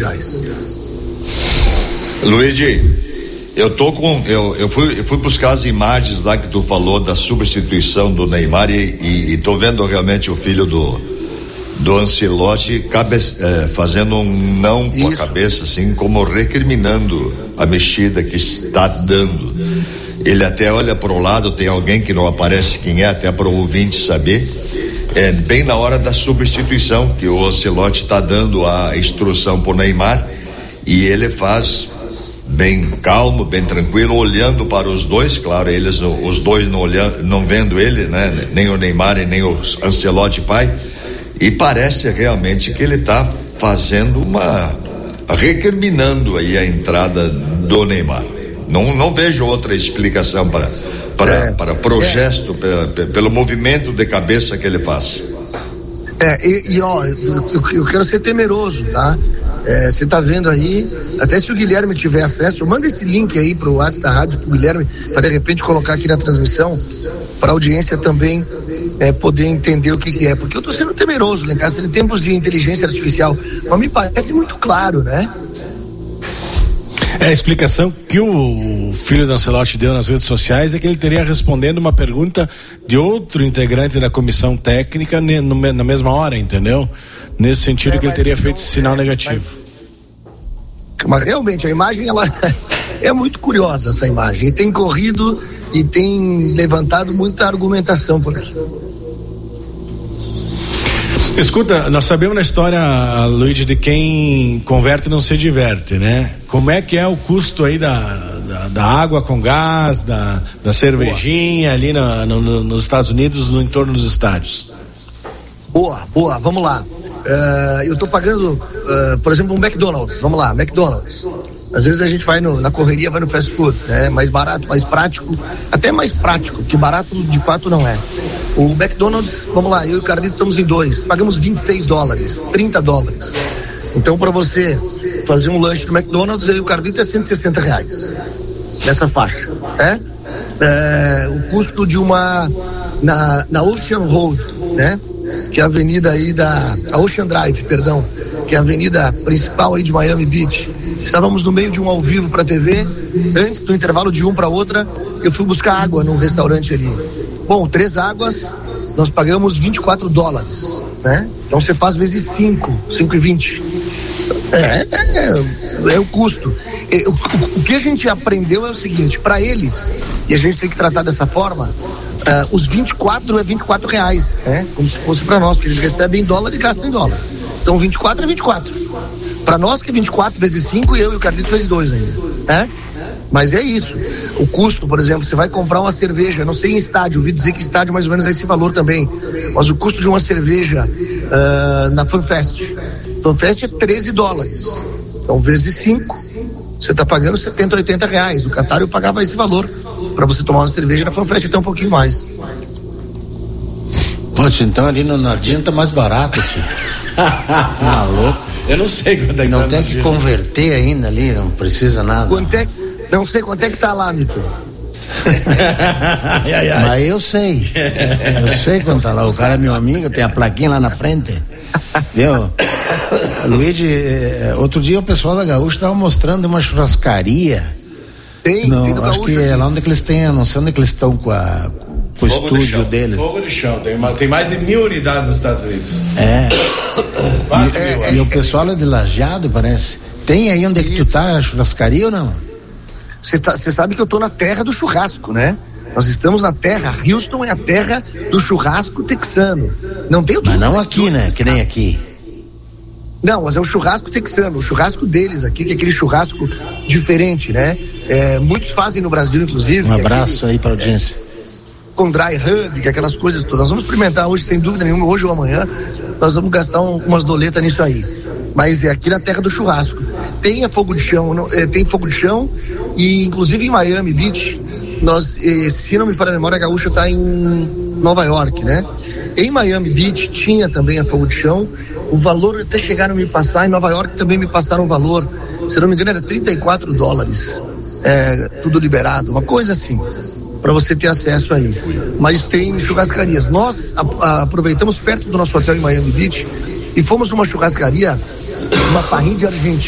mundiais. Luigi, eu fui buscar as imagens lá que tu falou da substituição do Neymar e tô vendo realmente o filho do Ancelotti fazendo um não com a cabeça, assim, como recriminando a mexida que está dando. Ele até olha para o lado, tem alguém que não aparece quem é, até para o ouvinte saber. É bem na hora da substituição que o Ancelotti está dando a instrução para o Neymar, e ele faz bem calmo, bem tranquilo, olhando para os dois, claro, os dois não vendo ele, né? Nem o Neymar e nem o Ancelotti pai, e parece realmente que ele está fazendo recriminando aí a entrada do Neymar. Não vejo outra explicação para pro gesto, pelo movimento de cabeça que ele faz. Eu quero ser temeroso, tá? Você tá vendo aí, até se o Guilherme tiver acesso, manda esse link aí pro WhatsApp da rádio pro Guilherme, para de repente colocar aqui na transmissão, para a audiência também poder entender o que é, porque eu tô sendo temeroso, né, cara? Em tempos de inteligência artificial, mas me parece muito claro, né? A explicação que o filho do Ancelotti deu nas redes sociais é que ele teria respondendo uma pergunta de outro integrante da comissão técnica na mesma hora, entendeu? Nesse sentido que ele teria feito esse sinal negativo. Mas realmente a imagem, ela é muito curiosa, essa imagem, e tem corrido e tem levantado muita argumentação por aqui. Escuta, nós sabemos na história, Luigi, de quem converte não se diverte, né? Como é que é o custo aí da água com gás, da cervejinha ali nos Estados Unidos, no entorno dos estádios? Boa, vamos lá. Eu tô pagando, por exemplo, um McDonald's, vamos lá, McDonald's. Às vezes a gente vai na correria, vai no fast food, né? Mais barato, mais prático, até mais prático, que barato de fato não é. O McDonald's, vamos lá, eu e o Carlito estamos em dois, pagamos $26, $30. Então, para você fazer um lanche no McDonald's, eu e o Carlito é R$160, nessa faixa, né? O custo de na Ocean Road, né? Que é a avenida aí a Ocean Drive, perdão, que é a avenida principal aí de Miami Beach. Estávamos no meio de um ao vivo para TV, antes do intervalo de um para outra, eu fui buscar água num restaurante ali. Bom, 3 águas, nós pagamos $24, né? Então você faz vezes 5,20. É o custo. O que a gente aprendeu é o seguinte, para eles, e a gente tem que tratar dessa forma, os 24 é R$24, né? Como se fosse para nós, porque eles recebem em dólar e gastam em dólar. Então 24 é 24. Para nós que é 24 vezes 5 e eu e o Carlito fez 2 ainda, né? Mas é isso. O custo, por exemplo, você vai comprar uma cerveja, não sei em estádio, ouvi dizer que estádio mais ou menos é esse valor também, mas o custo de uma cerveja na FanFest é $13. Então vezes 5, você está pagando R$70, R$80. No Qatar eu pagava esse valor para você tomar uma cerveja na FanFest, até um pouquinho mais. Poxa, então ali no Nardinho tá mais barato, tio. Louco. Eu não sei quanto é que não tem que converter ainda ali, não precisa nada. Não sei quanto é que tá lá, Mito. Mas eu sei quanto tá lá. O cara é meu amigo, tem a plaquinha lá na frente. Viu? Luigi, outro dia o pessoal da Gaúcha estava mostrando uma churrascaria. Tem do acho que é lá onde que eles têm, não sei onde que eles estão com o estúdio deles. Fogo de chão, tem mais de 1.000 unidades nos Estados Unidos. Quase 1.000. E o pessoal é de Lajeado, parece. Tem aí onde é que tu tá, a churrascaria ou não? Você sabe que eu tô na terra do churrasco, né? Nós estamos na terra, Houston é a terra do churrasco texano. Não tem outro. Mas não aqui, né? Que nem aqui. Não, mas é o churrasco texano, o churrasco deles aqui, que é aquele churrasco diferente, né? Muitos fazem no Brasil, inclusive. Um abraço aí pra audiência. Com dry rub, que é aquelas coisas todas. Nós vamos experimentar hoje, sem dúvida nenhuma, hoje ou amanhã, nós vamos gastar umas doletas nisso aí. Mas é aqui na terra do churrasco. Tem fogo de chão, tem fogo de chão, e inclusive em Miami Beach, se não me falha a memória, a Gaúcha está em Nova York, né? Em Miami Beach tinha também a fogo de chão. O valor até chegaram a me passar, em Nova York também me passaram o valor, se não me engano era $34, tudo liberado, uma coisa assim, para você ter acesso aí. Mas tem churrascarias. Nós aproveitamos perto do nosso hotel em Miami Beach e fomos numa churrascaria, uma parrilha argentina.